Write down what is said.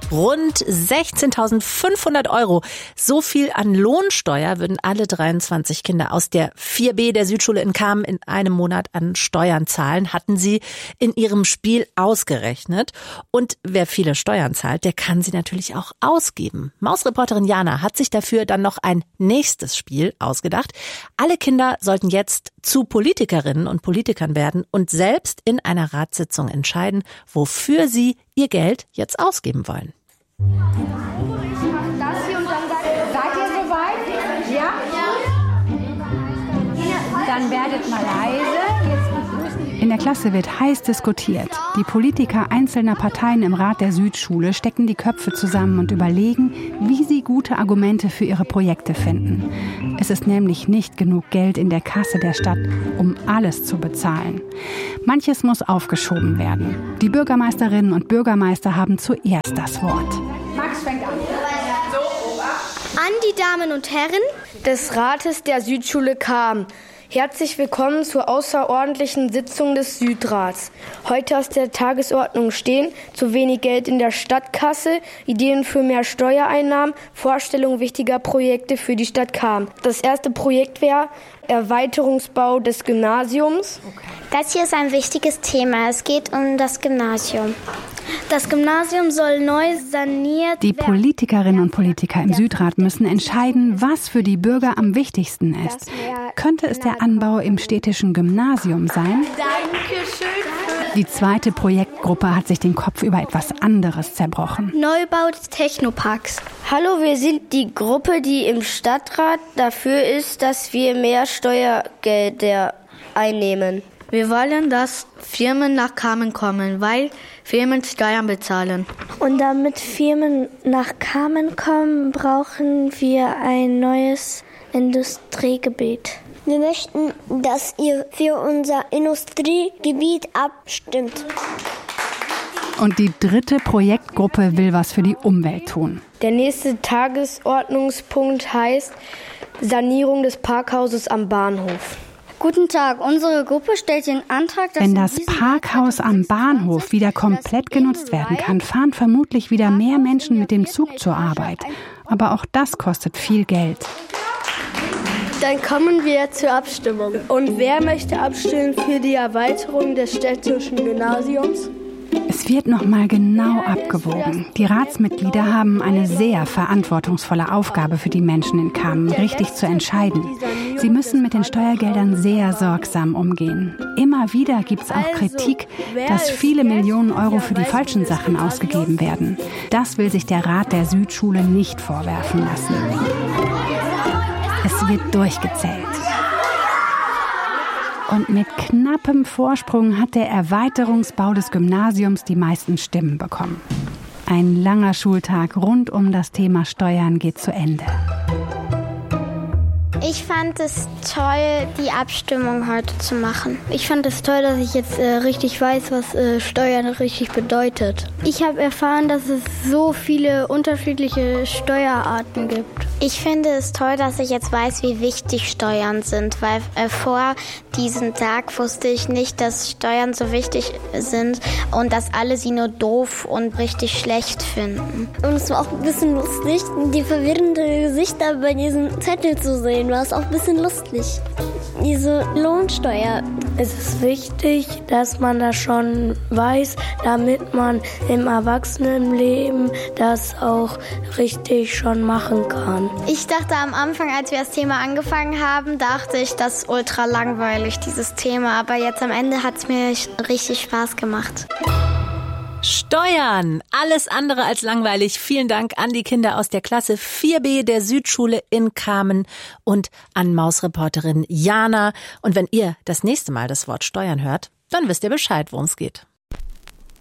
Rund 16.500 €. So viel an Lohnsteuer würden alle 23 Kinder aus der 4b der Südschule in Kamen in einem Monat an Steuern zahlen, hatten sie in ihrem Spiel ausgerechnet. Und wer viele Steuern zahlt, der kann sie natürlich auch ausgeben. Mausreporterin Jana hat sich dafür dann noch ein nächstes Spiel ausgedacht. Alle Kinder sollten jetzt zu Politikerinnen und Politikern werden und selbst in einer Ratssitzung entscheiden, wofür sie ihr Geld jetzt ausgeben wollen. Das hier und dann seid ihr soweit? Ja? Dann werdet mal leise. In der Klasse wird heiß diskutiert. Die Politiker einzelner Parteien im Rat der Südschule stecken die Köpfe zusammen und überlegen, wie sie gute Argumente für ihre Projekte finden. Es ist nämlich nicht genug Geld in der Kasse der Stadt, um alles zu bezahlen. Manches muss aufgeschoben werden. Die Bürgermeisterinnen und Bürgermeister haben zuerst das Wort. Max fängt an. An die Damen und Herren des Rates der Südschule Kamen. Herzlich willkommen zur außerordentlichen Sitzung des Südrats. Heute auf der Tagesordnung stehen zu wenig Geld in der Stadtkasse, Ideen für mehr Steuereinnahmen, Vorstellung wichtiger Projekte für die Stadt Kamen. Das erste Projekt wäre Erweiterungsbau des Gymnasiums. Das hier ist ein wichtiges Thema. Es geht um das Gymnasium. Das Gymnasium soll neu saniert werden. Die Politikerinnen und Politiker im Südrat müssen entscheiden, was für die Bürger am wichtigsten ist. Könnte es der Anbau im städtischen Gymnasium sein? Dankeschön. Die zweite Projektgruppe hat sich den Kopf über etwas anderes zerbrochen. Neubau des Technoparks. Hallo, wir sind die Gruppe, die im Stadtrat dafür ist, dass wir mehr Steuergelder einnehmen. Wir wollen, dass Firmen nach Kamen kommen, weil Firmen Steuern bezahlen. Und damit Firmen nach Kamen kommen, brauchen wir ein neues Industriegebiet. Wir möchten, dass ihr für unser Industriegebiet abstimmt. Und die dritte Projektgruppe will was für die Umwelt tun. Der nächste Tagesordnungspunkt heißt Sanierung des Parkhauses am Bahnhof. Guten Tag, unsere Gruppe stellt den Antrag, dass Wenn das Parkhaus am Bahnhof wieder komplett genutzt werden kann, fahren vermutlich wieder mehr Menschen mit dem Zug zur Arbeit. Aber auch das kostet viel Geld. Dann kommen wir zur Abstimmung. Und wer möchte abstimmen für die Erweiterung des städtischen Gymnasiums? Es wird noch mal genau abgewogen. Die Ratsmitglieder haben eine sehr verantwortungsvolle Aufgabe für die Menschen in Kamen, richtig zu entscheiden. Sie müssen mit den Steuergeldern sehr sorgsam umgehen. Immer wieder gibt es auch Kritik, dass viele Millionen Euro für die falschen Sachen ausgegeben werden. Das will sich der Rat der Südschule nicht vorwerfen lassen. Es wird durchgezählt. Und mit knappem Vorsprung hat der Erweiterungsbau des Gymnasiums die meisten Stimmen bekommen. Ein langer Schultag rund um das Thema Steuern geht zu Ende. Ich fand es toll, die Abstimmung heute zu machen. Ich fand es toll, dass ich jetzt richtig weiß, was Steuern richtig bedeutet. Ich habe erfahren, dass es so viele unterschiedliche Steuerarten gibt. Ich finde es toll, dass ich jetzt weiß, wie wichtig Steuern sind, weil vor diesem Tag wusste ich nicht, dass Steuern so wichtig sind und dass alle sie nur doof und richtig schlecht finden. Und es war auch ein bisschen lustig, die verwirrenden Gesichter bei diesem Zettel zu sehen. War es auch ein bisschen lustig. Diese Lohnsteuer. Es ist wichtig, dass man das schon weiß, damit man im Erwachsenenleben das auch richtig schon machen kann. Ich dachte am Anfang, als wir das Thema angefangen haben, dachte ich, das ist ultra langweilig, dieses Thema. Aber jetzt am Ende hat es mir richtig Spaß gemacht. Steuern, alles andere als langweilig. Vielen Dank an die Kinder aus der Klasse 4b der Südschule in Kamen und an Mausreporterin Jana. Und wenn ihr das nächste Mal das Wort Steuern hört, dann wisst ihr Bescheid, worum es geht.